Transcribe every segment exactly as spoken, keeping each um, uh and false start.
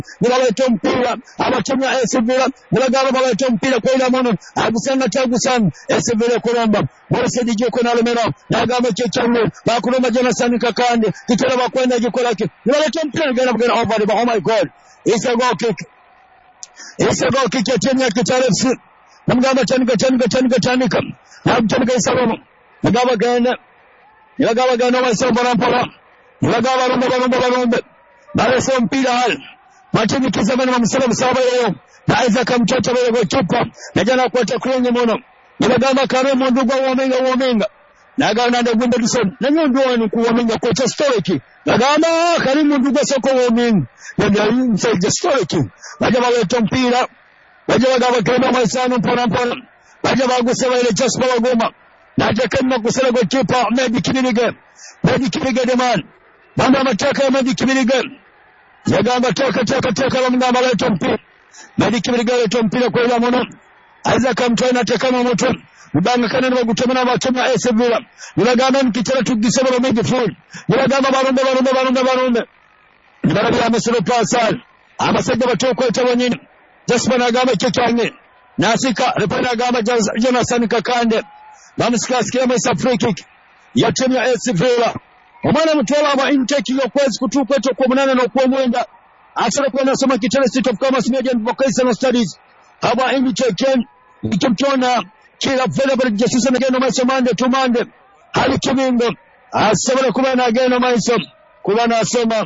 nibaleeta omupiira abatemya esivira nibagamba baleeta omupiira kwera mono agusanga kyagusanga esivira kulomba Morrisidi Juko nalemera nagamba kyekyanne bakulomba Jonathan Kakande kitera bakwenda gikolake nibaleeta omupiira genda bugenda over the oh my God it's a goal kick it's a goal kick kyekyennya Kitale F C namugamba chanika chanika chanika chanika nakuchanika isalomo nagamba genda nibagamba genda waisombola mpola nibagamba balomba balomba balomba balesa omupiira hali matimikiza bana bamusaba musaba leo na Isaac Mchocha bale go chupa najana kwata kwenye mono nibagamba kare mundu gwa womenga womenga nagamba nda gwenda dison nanyondo wanu kuwomenga kwa historic nagamba kare mundu gwa soko womenga ndio inside historic baje baleeta mpira baje bagaba kema maisano mpona mpona baje baguseba ile Jasper Wagoma naje kema kusela go chupa Medi Kibiriga Medi Kibiriga de man banda mataka ya Medi Kibiriga yagamba toka toka toka bamugamba baleeta mpira Medi Kibiriga baleeta mpira kwela mono Isaac Mtwana tekama moto mubanga kana bagutemana abatemya esevira nibagamba nkitera tugisaba bamege full nibagamba balonda balonda balonda balonda nibagamba amasoro pasal abasajja batokweta bonyine Jasper nagamba kyekyange nasika repana agamba Jonathan Kakande bamusikasikia mu free kick yatemya esevira omwana mutwala aba intake yokwezi kutukweto kwa munana n'okwomwenda asala kwenda soma Kitale State of Commerce Media and Vocational Studies aba intake ikimtona kila available Jesus again on my Monday to Monday hali kibingo asabara kubana again on my son kubana asoma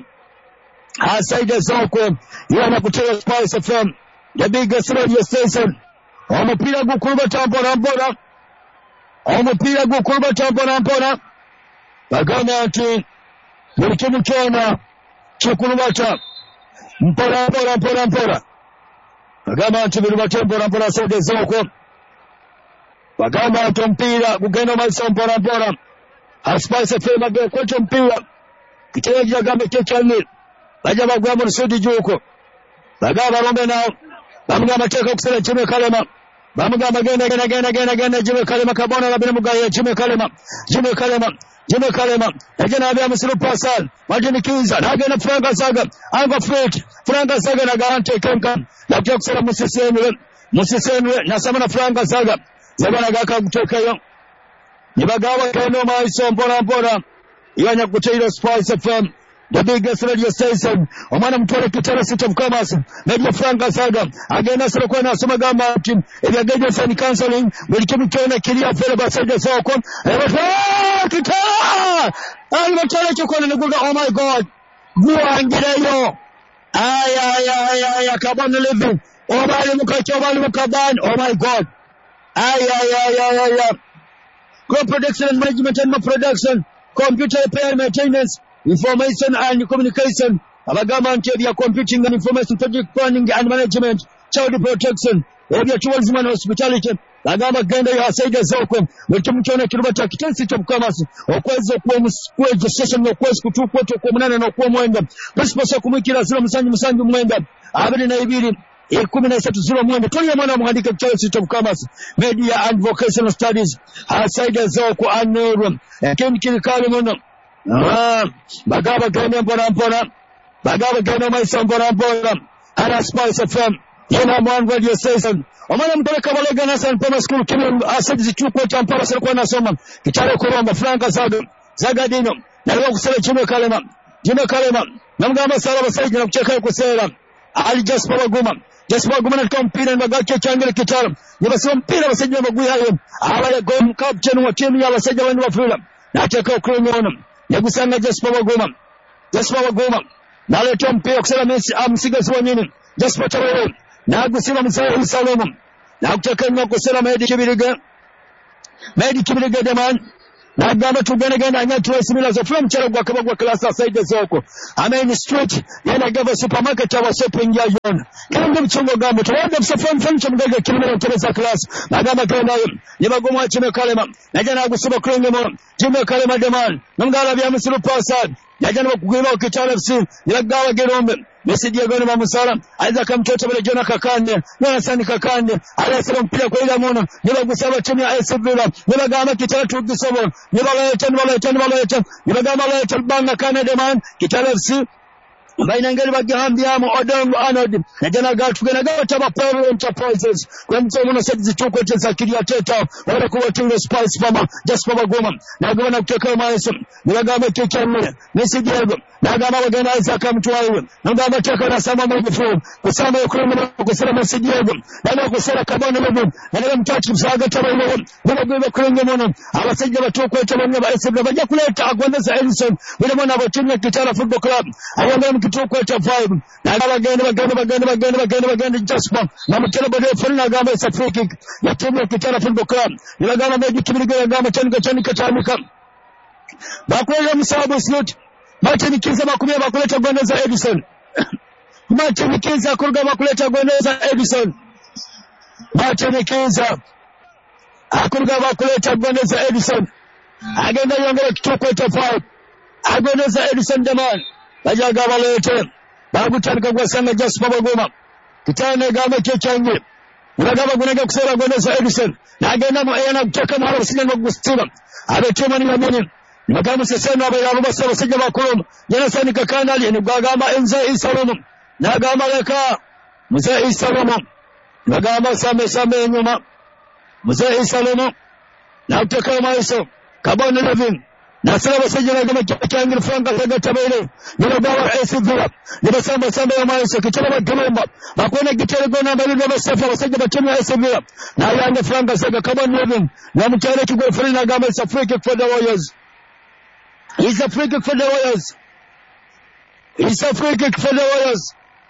asaida zako yana kutoa Spice F M the biggest radio station omupira gukuba tampora mpora omupira gukuba tampora mpora bagana ati buli kimu kyona kikulubacha mpora mpora mpora mpora bagamba ati buli batempora mpora sode zoko bagamba ati mpira gugenda maiso mpora mpora Spice F M agenda kwecho mpira kitege jagamba kyekyanne baja bagwa Morrisidi Juko bagamba rombe nao bamugamba teka okusala Jimmy Kalema bamugamba genda genda genda genda genda Jimmy Kalema kabona labina mugaye Jimmy Kalema Jimmy Kalema Jimmy Kalema ajana abya musiru pasal Martin Kiza nagenda Frank Saga anga Fred Frank Saga na garante kenka lakya kusala musisenwe musisenwe nasama Frank Saga zabana gaka kutokayo nibagawa kano maiso mpora mpora yanya kuteira Spice F M the biggest radio station omwana mutwale Kitale City of Commerce media Frank Saga agenda sura kwa nasoma gamba team ebya guidance and counseling buli kimu kyona kiri afere basajja soko eba Kitale ali mutwale kyokona neguga oh my God guangireyo aya aya aya aya kabana living obali mukacho obali mukabani oh my God aya aya aya aya crop production and management and production computer repair and maintenance information and communication abagamba nti ebya computing and information project planning and management child protection ebya tourism and hospitality bagamba genda yo asaida zoko wekimu kyona kirubata Kitale City of Commerce okweza kw'omusweje session okwezi kutukweto kwa munana n'okwomwenda principal kumwikira zero musanju musanju mwenda abiri na ibiri ikumi na tatu zero mwenda toliya mwana muhandika Kitale City of Commerce Media and Vocational Studies asaida zoko anoro ekintu kirikale muno ah bagaba genda mpora mpora bagaba genda maiso mpora mpora ana Spice F M yana mwan radio station omwana mutoleka balega Nasan Poma School kimu asadi zichukwa champara sala kwa nasoma Kitale kuromba Frank Saga Zagadino na leo kusela Jimmy Kalema Jimmy Kalema namugamba sala basajja na kucheka kusela Ali Jasper Wagoma Jasper Wagoma na mpira na gacho changire Kitale nibasema mpira basajja bagui hayo abale gom captain wa timu ya basajja wenu wafula na cheka kuronona yagusanga Jasper Wagoma Jasper Wagoma na leo mpira kusela Messi amsiga swa nini Jasper Tawero na gusima msawo Salomo na kucheka nyo kusela Medi Kibiriga Medi Kibiriga deman na gamba tugene genda anya tuwesimila zo from chero gwa kabagwa klasa side zoko amen street yana gava supermarket wa shopping ya yona kende mchongo gamba tuwanda from from chomgaga kimena teresa class na gamba kenda yibagomwa Jimmy Kalema najana gusima krenge mo Jimmy Kalema deman ngala bya musiru pasad najana bakugwira Kitale F C yagawa gerombe Mesidi yagone bamusala aiza kamtoto bale Jona Kakande na Sani Kakande alasira mpira kwa ila mona niba gusaba timu ya S Villa niba gamba Kitale tugisobo niba leta niba leta niba leta niba gamba leta banga Canada man Kitale F C baina ngeli bagambyamu Odongo Arnold najana gatugena gataba Pearl Enterprises kwemzo muno sedi zituko teza kilia teta wala kuwa tungo Spice Farmer just Baba Goma nagona kutoka Maiso nagamba kichamwe Messi Diego nagamba bagana Isaac Mtwawe nagamba toka na Sama Magufuli kusama yokurumira kusema Messi Diego nagamba kusema Kabone Lebu nagamba mtachi msaga tabailo nagamba kurenge mono abasajja batuko etabamwe ba S F bajja kuleta agondeza Edison bile mwana abatumye Kitara Football Club ayanga mkituko eta vibe nagamba bagenda bagenda bagenda bagenda bagenda bagenda Jasper na mutelo bode fulina nagamba isa free kick ya timu ya Kitara Football Club nagamba meji kibirigo nagamba chanika chanika chanika bakwele musabu slot macho nikiza bakumya bakuleta gondeza Edison macho nikiza kuruga bakuleta gondeza Edison macho nikiza akuruga bakuleta gondeza Edison agenda yongera kituko eta vibe agoneza Edison Deman bajaga balete bagutandika gwasanga Jasper Bagoma kitane gamba kyecyange uragaba gunega kusera gondeza Edison nagenda mu yana kutoka mu harusina no gustura abetema ni mabini Magamu sesena abayabo basaba sijja bakulu jana sani kakana ali ni gwagamba enza isalomo nagamba leka muze isalomo nagamba same same nyuma muze isalomo na utaka maiso Kabone Levin nasaba basajja nagamba kyangira franga kaga tabele nibagawa esivira nibasamba samba ya maiso kitaba bagamba bakona gitele gona bali basafa basajja batumya esivira na yanga franga saga Kabone Levin na mutale kigwe frina nagamba it's a free kick for the Warriors. It's a free kick for the Warriors. It's a free kick for the Warriors.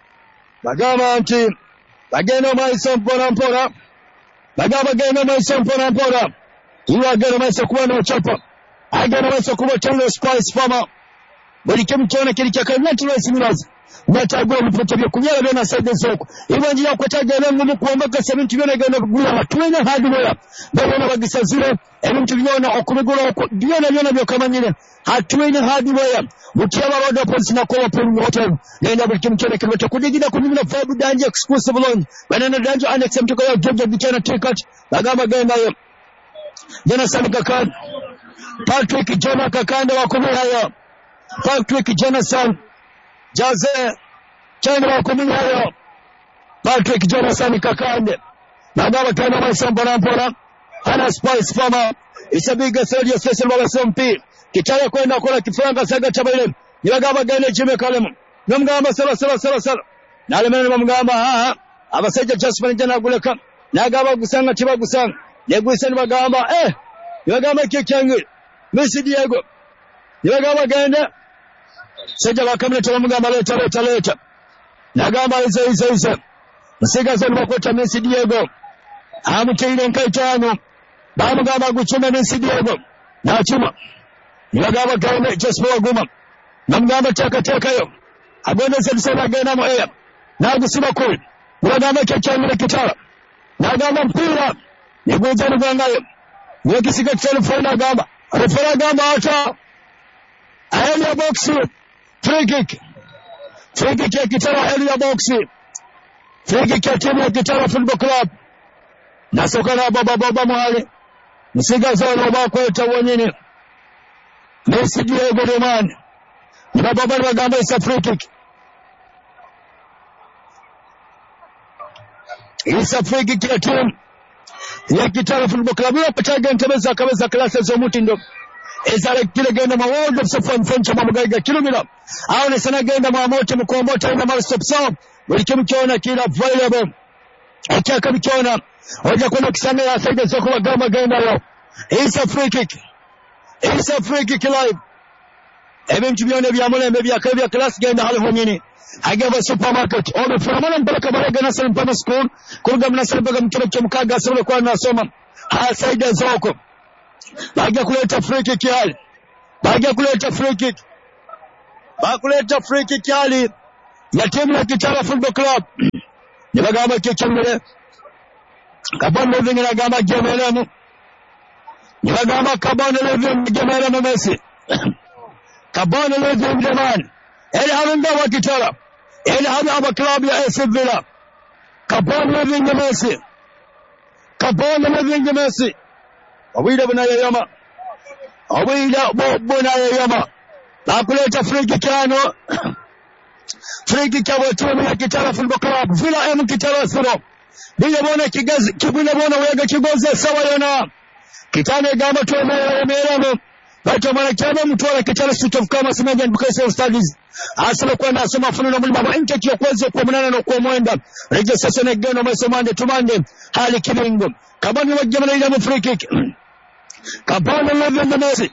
Bagama anti. Bageno maiso mpora mpora. Bagama bageno maiso mpora mpora. Iwa ageno maiso kuwa na uchapa. Ageno maiso kuwa chango Spice Farmer. Bali kemchona kili chaka natural similazi. Natagwa mpote bya kunyala bena side zoko. Iwa njia kwa taga lengu mkuambaka seventy bina gana kugula hatuwenya hardware. Bagona bagisa zile. Emintu byona okumigula byona byona byo kamanyire. Hatuwenya hardware. Mutiaba road police na kwa pulu hotel. Nenda bali kemchona kilomita kudigida kunimina vibe danje exclusive lounge. Banana danje annex mtuko ya Georgia bichana ticket. Bagama genda yo. Jana Sami Kakanda. Patrick Jona Kakanda wakumi hayo. Patrick Jonathan Jaze Changa wakumi hayo. Patrick Jonathan Kakanda. Bagama tena maisa mpora mpora. Hana Spice Farmer. Isabiga Sergio Special Baba Sompi. Kichaya kwenda kola kifranga saga chabaile. Nibagamba gane chime kalemu. Namgamba sala sala sala sala. Nalemene bamgamba ha ha. Abasajja Jasper njana guleka. Nagamba gusanga chiba gusanga. Negwisa nibagamba eh. Nibagamba kekyange. Messi Diego. Nibagamba gende. Sajja bakamle tobamugamba leta leta leta. Nagamba ize ize ize. Musiga zanu bakota Messi Diego. Amuteire nkaitano. Bamugamba guchuma Messi Diego. Na chuma. Nibagamba gende Jasper Bagoma. Namgamba chaka chaka yo. Agone sebisema genda mo eya. Nagusiba kuli. Nibagamba kyacyangira kitala. Nagamba mpira. Nigwiza nigwangayo. Nikisiga telefone agamba. Refera agamba ata. Area box. Free kick. Free kick ya kitala area box. Free kick ya timu ya Kitara Football Club. Nasoka na baba baba mwale. Musiga zao bako etawonyene. Messi Diego Deman. Baba baba bagamba isa free kick. Isa free kick ya timu ya Kitara Football Club. Yo pataga ntabeza kabeza klasa zo mutindo. Ezale kile genda ma world of safan fencha mamugaiga kilomita. Aone sana genda ma moto mukombota ina mal stop sound. Buli kimchona kila available. Achaka bichona. Oja kwenda kisanga ya side soko bagamba genda yo. Isa free kick. Isa free kick live. Ebintu byone byamule mbya kabya class genda hali honyini. Agaba supermarket. Obe framana mbaraka baraga na sala mpana school. Kuruga mnasala baga mtoro chomkaga sala kwa nasoma. Ha side zoko. Baga kuleta free kick hali. Baga kuleta free kick. Baga kuleta free kick hali. Ya timu ya Kitara Football Club. Nibagamba kichamule. Kabone Living na gamba gemelemu. Nibagamba Kabone Living gemelemu Messi. Kabone Living Deman. Eli havenda wa Kitara. Eli havenda club ya S Villa. Kabone Living Messi. Kabone Living Messi. Awida buna yama. Awida buna yama. Bakuleta free kick ano. free kick ya timu ya Kitara Football Club Villa M Kitara zero bila bona kigazi kibula bona wega kigoze sawa yona kitane gamba tuemera merano bato mara cyane mutwara Kitara City of Kama Simejan Education Studies asala kwenda asoma fununo muri baba inche cyo kweze kwa munana no kwa mwenda reje sasa ne gano masomande tumande hali kilingo kabani wajamana ile mu free kick kabani lavenda nasi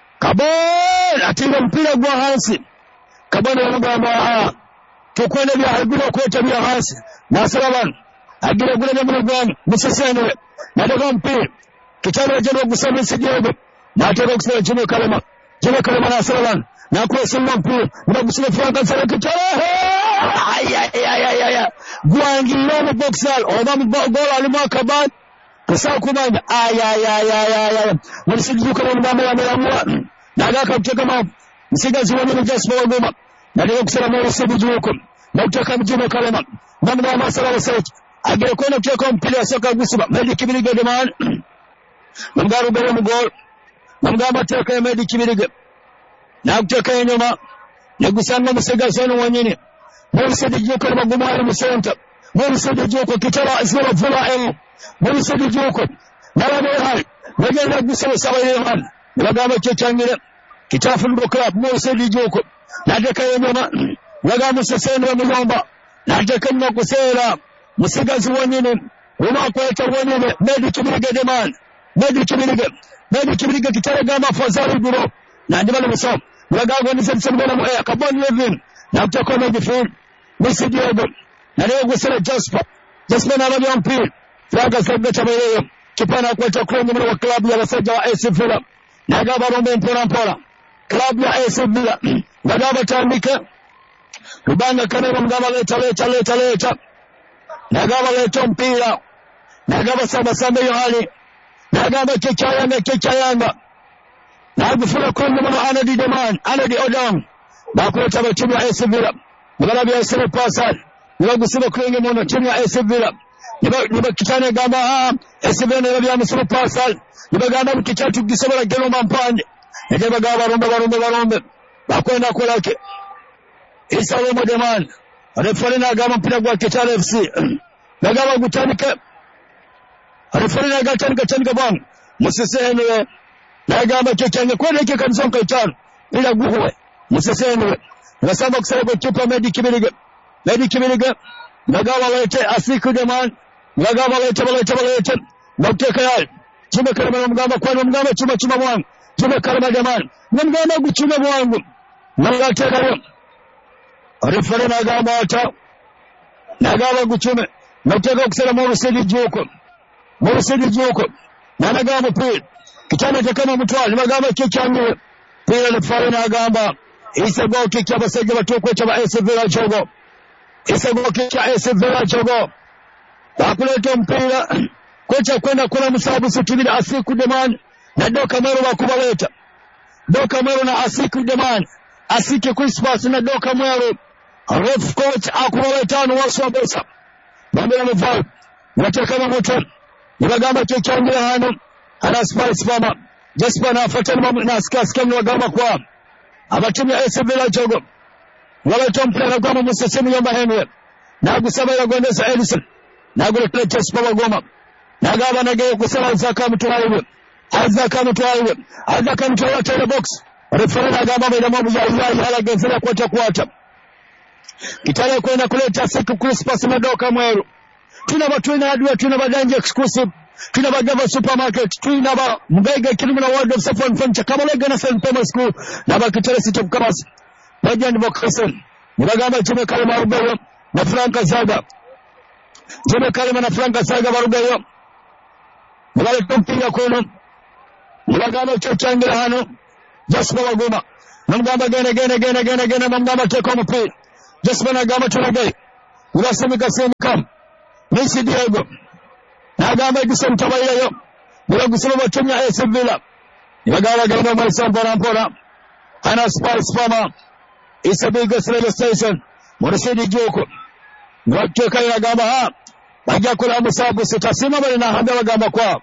kabani atira mpira gwa hansi kabani wanagamba tukwenda bya hagura kweta bya hansi nasalaban agira gura bya munagwana musesene nadaga mpira Kitara jero gusama sijogo nataka kusema jino kalema jino kalema nasalaban na kwa sema mpira mnagusema Franka Sara Kitara ay ay ay ay gwangi lomo boxal odam gol alimaka bad kasa kumanda ay ay ay ay ay msijuka na mama ya mama nataka kuteka ma msigazi wa mimi Jasper Wagoma nataka kusema mimi sijuko nataka mjino kalema namna masala sauti agere kona kuteka mpira soka gusuma medi kibiriga deman namgaru bere mu gol namgamba teka medi kibiriga na kuteka nyuma nagusanga musigazi wano wanyine Mwese dijuko magumari musenta Mwese dijuko Kitara zero Villa M Mwese dijuko Narabe hai Wagenda gusaba sawa yehan Wagamba chechangire Kitara Football Club Mwese dijuko Nataka yenyama Wagamba saseni wa mnyomba Nataka mna kusera Musigazi wanyine Uma kweta wanyine Medi kibiriga deman Medi kibiriga Medi kibiriga Kitara gama fazari buro Na ndibana musam Wagamba nisema mbona mwaya Kabani Levin na kutoka midfield Messi Diego na leo gusela Jasper Jasper na bali mpira Franka Sara Tabayo kipana kwa chakula nyuma wa klabu ya wasaja wa A S Villa na gaba rombe mpora mpora klabu ya A S Villa na gaba tambika Rubanga kanero mgaba leta leta leta leta na gaba leta mpira na gaba saba saba yohali na gaba kechayanga kechayanga na gufura kwa nyuma Anadi Deman Anadi Odong bakuleta batimu ya A S Villa Nibarabi ya sere pasal Nibagusima kulenge mwana timu ya A S Villa Nibakitane gamba haa A S Villa nibarabi ya msere pasal Nibaganda mkichatu kisabala gelo mampande Nijeba gaba barumbe barumbe barumbe Bakwenda kulake Isa Wemo Deman Refalina gama mpira kwa Kitara F C Nagama gutanika Refalina gatanika tanika bang Musisene Nagama kechanga kwenda ike kamsonka itano Ila guhuwe Musisene Nasaba kusema kwa chupa Medi Kibiriga Medi Kibiriga Nagawa lete Asiku Deman Nagawa lete Walete Walete Nauteka yale Chuma kalima na mgama kwa mgama chuma chuma mwangu Chuma kalima Deman Mgama kuchuma mwangu Nagateka yale Rifare nagama wata Nagawa kuchuma Nauteka kusema Morusidi Juko Morusidi Juko Na nagama pili Kitana tekama mtuwali Nagama kichangu Pila Rifare nagama Isa go kick ya basege batoko cha A S Villa chogo Isa go kick ya A S Villa chogo Bakuleta mpira kocha kwenda kula msabu sutibida Asiku Deman na Doka Mero wakubaleta Doka Mero na Asiku Deman Asiki Christmas na Doka Mero ref coach akubaleta no waswa besa Bambela mvao Nataka kama moto Nibagamba kichangira hano Ana spice mama Jasper na fatani mamu na askasi kama wagamba kwa abatimu ya A S Villa chogo waleta mpira kwa musesemi yomba Henry na gusaba ya gondesa Edison na gule Jasper Wagoma na gaba na geye kusala zaka mtuwaiwe azaka mtuwaiwe azaka mtuwaiwe tele box referee na gaba bila mamu ya uzai hala genzela kwata kwata Kitale kwenda kuleta siku Christmas na Doka Mweru tuna watu na adwa tuna badanje exclusive tuna bagava supermarket tuna ba mbega kilimu na world of Safwan Furniture kama lega na Saint Thomas School na ba Kitale City of Kamas bajani bokasen nibagamba chime kalema rubeyo na Franka Zaga chime kalema na Franka Zaga barubeyo nibale tumpiga kono nibagamba chochangira hano Jasper Wagoma namgamba gene gene gene gene gene namgamba teko mpira Jasper na gamba tunagai unasemika semika Messi Diego Nagamba Edison Tabayo Nibagusema batimu ya A S Villa Nibagamba gamba Marisa mpora mpora Ana Spice Farmer Isa Bigas Radio Station Morusidi Joko Nibagamba ya gamba haa Bagia kula musabu sitasima bali na handa wagamba kwa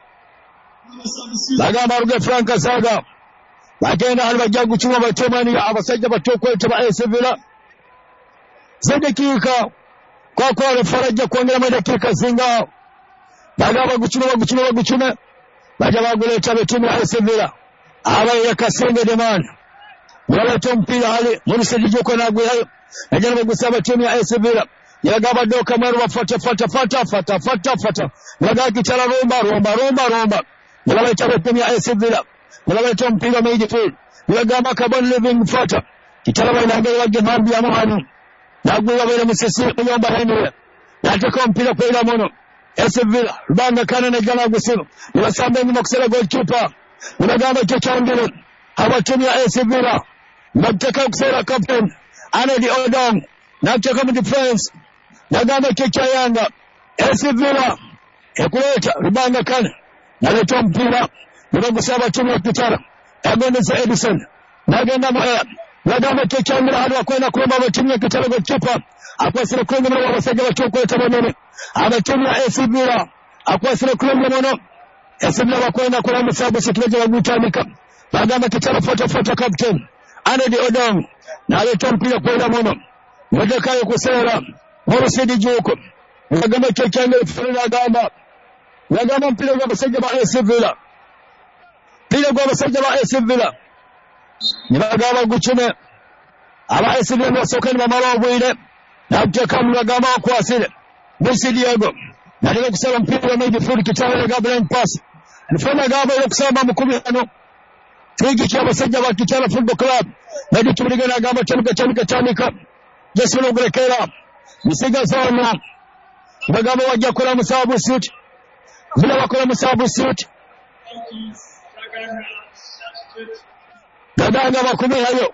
Bagamba ruge Franka Zaga Bagenda hali bagia kuchuma batimu ya abasajja batoko ete ba A S Villa zedekika kwa kwa faraja kuongera mu dakika zinga bagaba guchuna guchuna guchuna baja baguleta betimu ya Sevilla aba yakasenge demana wala tompira hali munisedi joko na gwe ajana gusaba timu ya Sevilla yagaba doka maru wafata fata fata fata fata fata yagaki chala romba romba romba romba wala chaba timu ya Sevilla wala tompira midfield yagama kabon living fata kitala ina ngere wage mambi ya muhanu nagwe wabele musisi yomba henwe nataka mpira kwa ila mono Sevilla rubanga kana na gana gusino yasamba nyuma kusela goalkeeper unagamba chachangire hawa timu ya Sevilla nataka kusela captain Anedi Odong nataka mu defense nagamba chachayanga Sevilla ekuleta rubanga kana naleta mpira unagusaba timu ya Kitara agoneza Edison nagenda moya nagamba chachangire hadi kwenda kuomba timu ya Kitara goalkeeper akwasira kwenye mwana wasajja bachoko tabanene abatumya Sevilla akwasira kwenye mwana Sevilla bakwenda kwa msabu sikileje wagutamika bagamba Kitara foto foto captain Anedi Odong na aleta mpira kwa ila mwana wadakayo kusera Morosidi Joko bagamba chachanga ifuna gamba bagamba mpira kwa wasajja ba Sevilla mpira kwa wasajja ba Sevilla ni bagamba guchune aba Sevilla wasokani mamalo bwire nataka mnagama kwa asile Messi Diego nataka kusema mpira wa midfield Kitara Gabriel pass nifanya gaba ile kusema mkumi ano tigi cha basajja wa Kitara Football Club ndio tuligana gaba chanika chanika chanika Jesolo Grekera misiga sana bagaba wajja kola musabu suit bila wakola musabu suit dadanga makumi hayo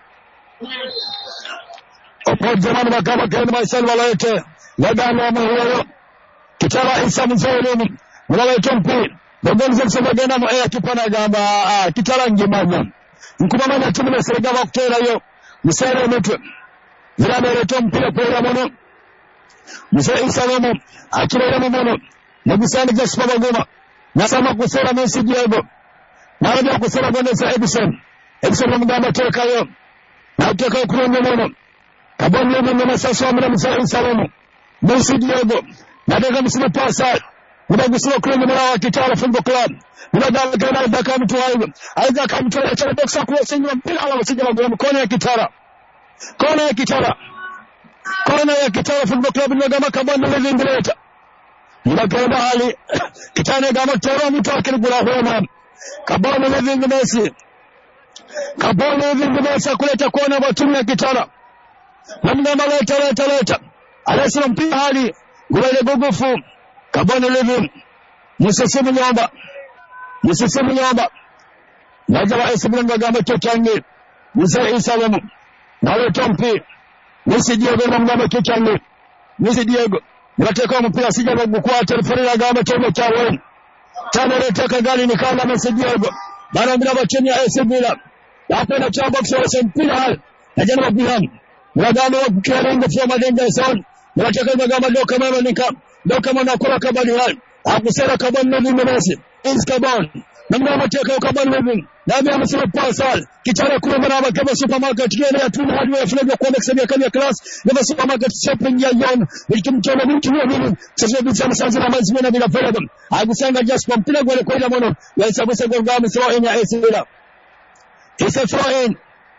Opo jamani makama kenda maisha walete wadana mhuyo Kitara Isa mzoleni walete mpira bagonza kusema gena mo ya kipana gamba Kitara ngimanya nkumamanya timu na serega bakutera yo musere mutwe zirana lete mpira kwa mono musere Isa mono akirera mono nabisani Jasper Bagoma nasema kusera Messi Diego naenda kusera Gonesa Edison Edison mgamba teka yo na teka kurongo mono kabonye mwenye masasa wa msa Salamu Messi Diego nataka msima pasa unagusua kwenye mwana wa Kitara Football Club unadala kana daka mtu hayo aidha kama mtu anataka boxa kwa singa mpira ala msija wa mkono ya Kitara kona ya Kitara kona ya Kitara Football Club ndio kama kabonye living leta ndio hali Kitana kama toro mtu akilibula homa kabonye living Messi kabonye living Messi kuleta kona wa timu ya Kitara namna leta leta leta alasema mpira hali ngwele gogofu kabone living musese munyamba musese munyamba najaba esibula ngagamba chochange musa Isalamu naleta mpira Messi Diego ngagamba chochange Messi Diego nataka mpira sija kugukwa telefoni ngagamba chombo cha wewe tana leta kagali nikanda Messi Diego bana bila bacheni ya Sevilla hapo na chamba kusema mpira hali najana mbihamu Mwadano wa kukiarenga foma denga son nataka ngagamba doka mama nika doka mwana kwa kabani hali akusera kabani na Messi is kabani namna mateka kabani living na mimi amesema pasal Kitara kule mwana kama supermarket yeye atuna hadi wa fulani kwa kusema kama class na supermarket shopping ya yon nikimchona mtu huyo mimi sasa hivi sana sana mazi na bila fedha akusanga just kwa mpira gole kwa mono ya hesabu sasa ngamba sawa ya Sevilla isa throw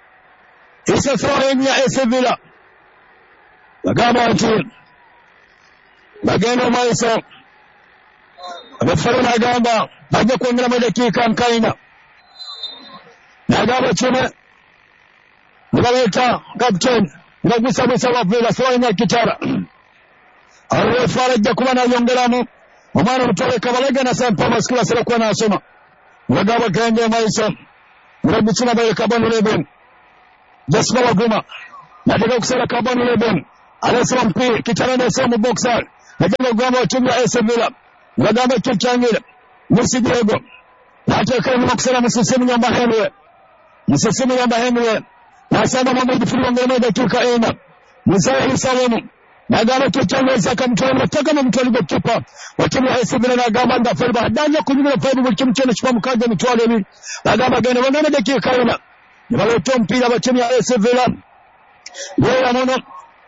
Isa throw ya Sevilla bagaba ati bageno maisa abafana gamba baje kuongera madakika mkaina nagaba chuma nibaleta captain ngagusa bisa wa Villa throw ya Kitara awe faraja kuba na yongeramo omwana mutole kabalega na sampa maskula sala kwa nasoma bagaba kenge maisa ngagusa bale kabano leben Jasper Bagoma nataka kusema kabano leben alasema mpira Kitara na sema boxer nataka kuomba timu ya Sevilla ngagamba chochangira Messi Diego nataka kusema msisemu nyamba Henry msisemu nyamba Henry nasema mambo ifuruwa ngoma dakika ina Musa Isalamu nagamba chochangira saka mtoro nataka mtu alipokipa wa timu ya Sevilla na gamba ndafari badanya kunyuma pale mu timu chene chapa mkaje mtwale mimi nagamba gene ngoma dakika ina nibaleta mpira wa timu ya Sevilla wewe anaona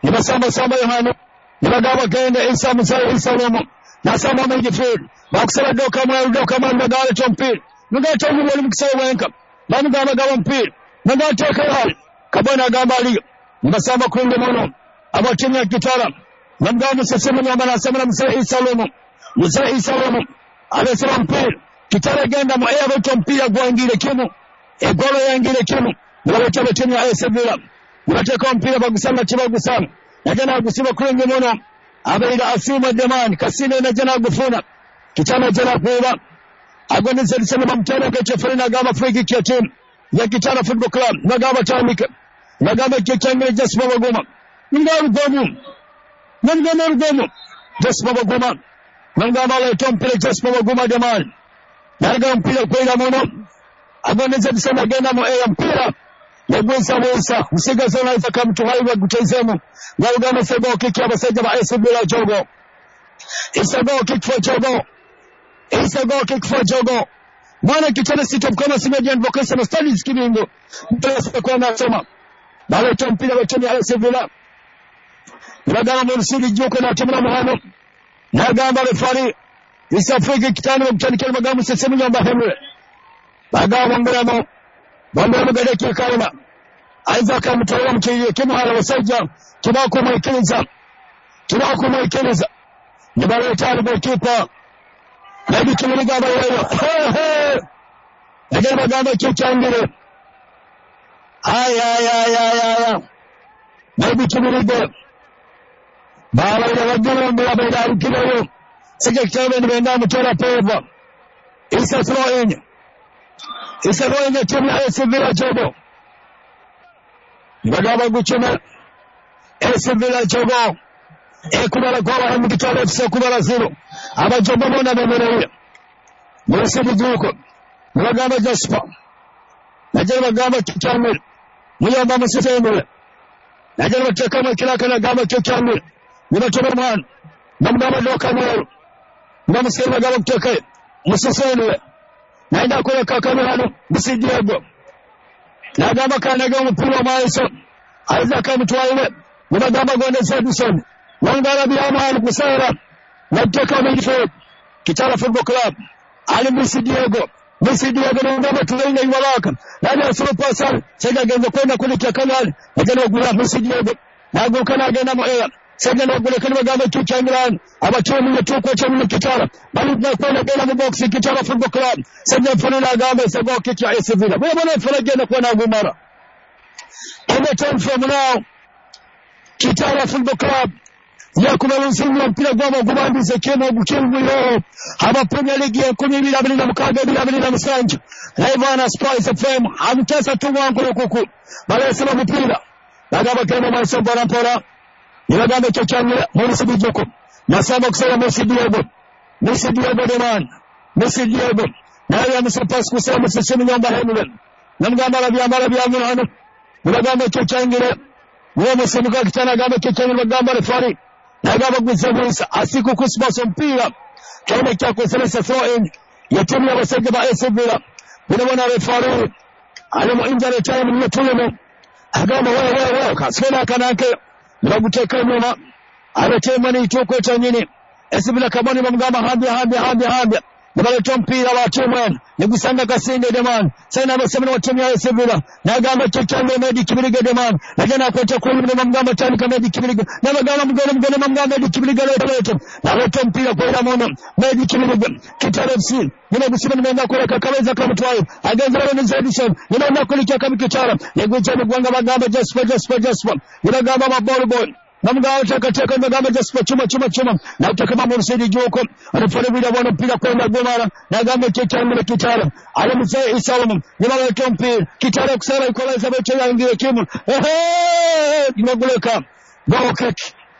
nibasamba samba Yohana nibagaba genda Isa Musa Isa Lomo nasamba midfield bakusala doka mwa doka mwa ngale chompira ngata mu boli mukisaba wenka banu gaba gaba mpira ngata kale kabona gamba ali nibasamba kunde mono abatimya kitara namgamu sesema nyamba nasema Musa Isa Lomo Musa Isa Lomo abesema mpira kitara genda mu ebo chompira gwangire kimu egolo yangire kimu ngabata batimya esebira Unateka mpira bagusanga kibagusanga najana gusiba kurenge mono abaira asuma demani kasine najana gufuna kitana jana kuba agoneze lisema mtana kwa chefrina gama free kick ya team ya Kitara Football Club nagaba tamika nagaba kichangira Jasper Bagoma ngaru gomu ngama gomu Jasper Bagoma ngama la tompire Jasper Bagoma demani naga mpira kwa mono agoneze lisema genda mo e mpira Yagwesa wesa usiga zona ifaka mtu haiwa gutezemu ngawugama sego kiki abasajja ba S B L Jogo Isago kick for Jogo Isago kick for Jogo mwana kitana sito kama simeje vocation studies kibingo mtasa kwa nasoma bale tompira wachoni S B L Bagama Mursidi Joko na Timra Muhano Nagamba refari Isafrika kitano mtani kelma gamu sesemu nyamba Henry Bagama ngamo Bamba mugade kikalima Isaac amtawa mkiye kimuhala wasajja kibako mwekeza kibako mwekeza nibale talibo kipa nabi kimuriga bayo agenda gamba kichangire aya aya aya aya nabi kimuriga bala ya wajana mbele ya kidogo sije kitaba nimeenda mtora peva isa throw Isa roenye timu ya S B L Jogo Bagaba guchuma S B L Jogo Ekubala kwa hamu Kitara F C kubala zero abajogo bona bemerewe Mursidi Juko Bagaba Jasper Najala Bagaba Kichamil Muyamba Musefemule Najala Bakama Kilaka na Gaba Kichamil Nimatoba man Bagaba Doka Moro Namusema Gaba Kichamil Musefemule Naenda kwa kakano hano Bisi Diego Nagamba kanaga mpira maiso Aiza kamtuwaile Nagamba gonde Sedison Wangara biyama hano kusara Nateka midfield Kitara Football Club Ali Bisi Diego Bisi Diego Nagamba tuwaile iwalaka Nagamba suru pasal Sega genzo kwenda kulikia kanali Nagamba wagula Bisi Diego Nagamba kanaga na moea Sega wagula kani wagamba kichangiran Abachoni mtuko chani Kitara Bali tunakwenda gena mboxi Kitara Football Club Sega mfununa gamba Sega kiki ya S V L Wala mwana mfunagena kwa na gumara Ime time from now Kitara Football Club Ya kuna lusimu ya mpila gwama gumandi Zekema bukingu yo Haba Premier League ya kumi bila bila mkaga bila bila msanju Raivana Spice F M Hamtesa tumu wangu kuku Bala sema mpila Nagaba kema maso bwana pora Nagaba chochangira Mwisi Bijoko Nasaba kusema Mwisi Diego Mwisi Diego deman Mwisi Diego Naya msapasi kusema Mwisi simi nyamba Henry Namgamba la biyamba la biyamba la hano Nagaba chochangira Uwe Mwisi Muka kitana Nagaba chochangira Nagamba refari Nagaba kuzimuisa Asiku kusibasa mpira Kaina kia kuselesa throw in Yatimu ya wasege ba S B L Binawana refari Alimu injare chaya mwenye tulimo Agamba wewe wewe wewe Kaswena kanake Naguteka nyuma Aletema ni ituko chanyini S B L kabani mamgama hambia hambia hambia hambia Nabaleto mpira wa timu Nigusanga kasinde deman Saina wasemina wa timu ya S B L Nagamba chichange medi kibiriga deman Nagana kwa chakuli mne mamgama chanika medi kibiriga Nagama mgana mgana mamgama medi kibiriga leto Naleto mpira kwa ila mono Medi kibiriga Kitara F C Nina gusima nimeenda kule kakaweza kama tuwayo Agenza wale niza edison Nina unakulikia kama Kitara Niguchani kuwanga magamba Jasper Jasper Jasper Nina gamba mabolu boy Namgawa chaka chaka Nagamba Jasper chuma chuma chuma Na utakama Mursidi Juko Anafari wida wana mpira kwa ina gomara Nagamba chicha mbele Kitara Alamusai Isalamu Nina wale mpira Kitara kusara ikola isabe chaya ingiwe kimu Eheee Nimaguleka Goal kick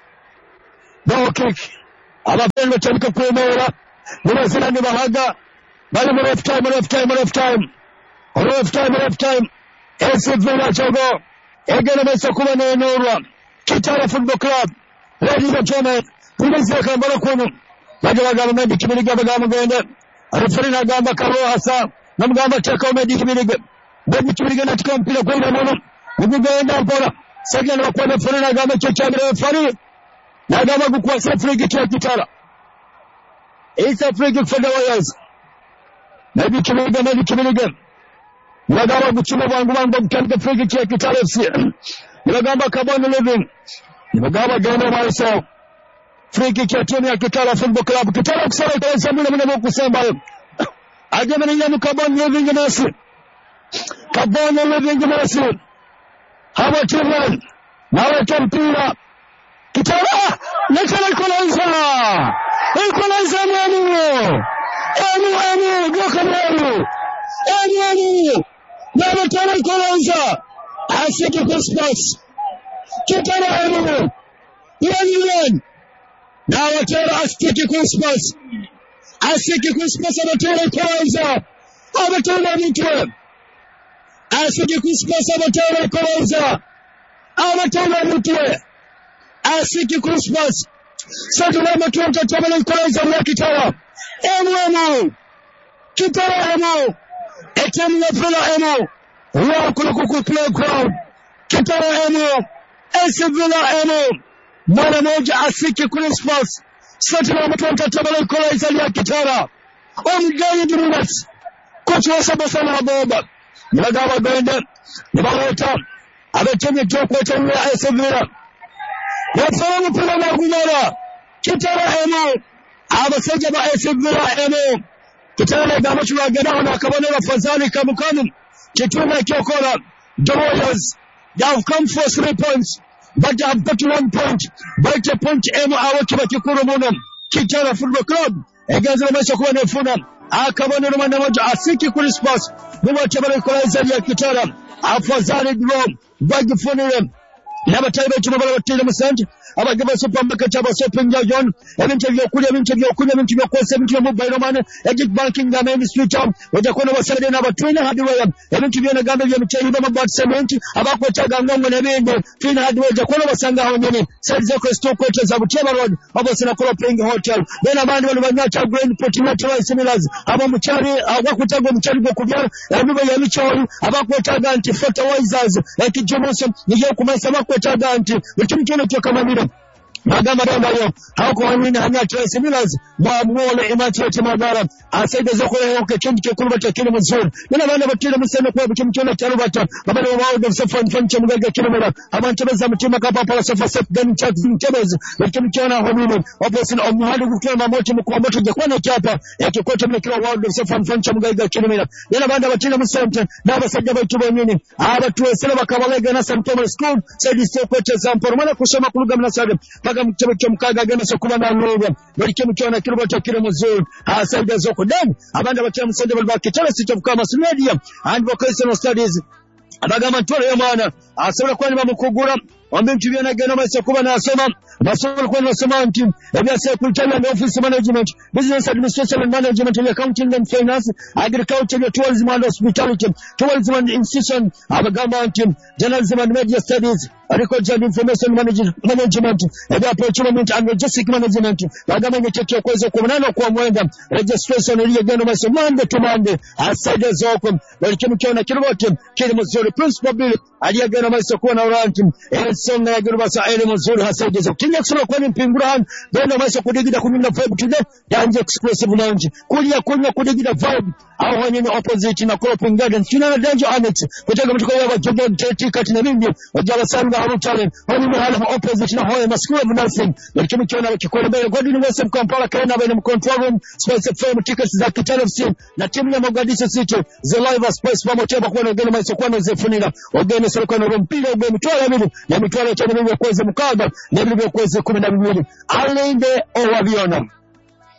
Goal kick Abapendo wachalika kwa mora Nina zina ni mahaga Bali mrefu time mrefu time mrefu time Mrefu time mrefu time S B L Jogo Egene mesa kuma na enurwa Kitara Football Club Ladies and gentlemen Pulisi ya kambara kunu Wajala gama mendi kibiriga bagama gwende Arifurina gamba karo hasa Namgamba chaka mendi kibiriga Mendi kibiriga natika mpila kwa ina mono Nigu gwenda mpora Second wa kwa fari na gama chochabira fari na gama kukwasa free kick ya Kitara. It's a free kick for the Warriors. Maybe Kimiga, maybe Kimiga. Nagama kuchuma wangu wangu mkanda free kick ya Kitara F C. Nagamba Kaboni Living. Nagamba Gano Marcel. Free kick ya timu ya Kitara Football Club. Kitara kusema kwa sababu mimi na kusema ajamani ya Kaboni Living nasi. Kaboni Living nasi. Hawa timu na mpira Kitara Natala Equalizer Equalizer Emu Emu Emu Gokameru Emu Emu Natala Equalizer Asiki Kuspas Kitara Emu Emu Now Natala Asiki Kuspas Asiki Kuspas Natala Equalizer Abatala Mutwe Asiki Kuspas Natala Equalizer Abatala Mutwe Asiki Christmas. Satulama tuwanta tabala Equalizer ya Kitara. Emu emu. Kitara emu. Etemu ya Villa emu. Wakula kuku playground. Kitara emu. Esi Villa emu. Mwana moja Asiki Christmas. Satulama tuwanta tabala Equalizer ya Kitara. Omgani Dununas. Kochi wa sabasana waboba. Nagawa Bende. Nibaweta. Abetemi joku etemu ya Esi Villa. Wafalamu pula na gumara. Kitara emu. Abasajja ba F C Villa emu. Kitara gama chwa gada na kabone wa fazali kamukamu. Kituna kiokora. The Warriors, they have come for three points, but they have got one point. But a point emu awa kiba kikuru muno. Kitara Football Club. Against the Mesha kuwa nefuna. Akabone rumanda moja Asiki Christmas. Nuwa chabale kwa izali ya Kitara. Afazali draw. Bagifunire. Nabataiba chumabala watile musanji. Abagaba supermarket aba shopping John. Ebintu byokulya ebintu byokulya ebintu byokwesa ebintu mobile money. Egypt banking ga main switch up. Wajakona basade na batwina hardware. Ebintu byona gambe bya mcheli bama bad cement. Abakwachaga ngongo nebindi. Twina hardware jakona basanga aho nyene. Saize ko store coach za Buteba Road. Abo sina kola playing hotel. Bena bandi bali banyacha Grand Port Natural Similars. Abo mchari abakwachaga mchari bwo kubya. Ebiba ya micholi. Abakwachaga anti fertilizers. Ekijomoso niyo kumasa bakwachaga anti. Bitumchona cyo kamanira. Magama Rambayo, how can we not have similars? Bob Wall, Immaculate Magara, I said there's a whole kitchen to Kulbata Kilometer. Then I never kill him and send a quote between Kilobata, but I know the Safran French and Mega Kilometer. I want to be some Timaka Sofa Sep, then Chuck Timbers, the Kimchana Homino, opposite of Mahadu Klama Motimukomo to the Kwana Chapa, and to quote a kilo world of Safran French and Mega Kilometer. Then I want to kill him center, never said about two minutes. I have to a Silva Cavalega and some Thomas School, said his two coaches and Pormana Kusama Kulgam Nasad. Mkaga gana sokuma na nuru bali mchona kiruba cha kile mzuri hasaida zoko dem abanda bacha msende bali bakitana city of Kamas Media and vocational studies abagama ntore yamana asabira kwani bamukugura ombe mtibya na gana masokuba na asoma masomo kwani nasoma anti ebyase kulitana na office management business administration and management and accounting and finance agriculture and tourism and hospitality tourism and institution abagama anti journalism and media studies agriculture and information management ebya procurement and logistic management bagama nyechecho kweza kumunana kwa mwenda registration ile gano masomo mande tumande aside zoko bali kimkiona kirobote kile mzuri principal bill aliyagana masomo kwa na orange ensonga ya gurubasa ele mzuri haside zoko kinye kusoma kwa mpingurahan benda masomo kudigida kumina vibe today danje exclusive lounge kulia kunya kudigida vibe au wanyeni opposite na Croping Gardens kina danje annex kutaka mtuko wa Jordan thirty kati na mimi wajala sana hapo challenge wani mahala opposite na hoya maskua of nothing lakini kiona kikole mbele God University Kampala kana bene control room space firm tickets za Kitale F C na timu ya Mogadishu City the live space pamoja kwa kuona ngene maisokwana zefunira wageni sio kwa mpira ugwe mitwala mimi ya mitwala cha mimi kuweza mkaga na mimi kuweza kumi na mbili alinde owabiona